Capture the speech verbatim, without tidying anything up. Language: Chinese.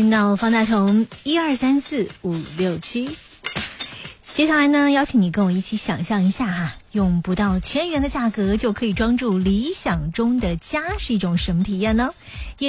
听到方大同一二三四五六七。接下来呢，邀请你跟我一起想象一下哈，用不到千元的价格就可以装住理想中的家是一种什么体验呢？也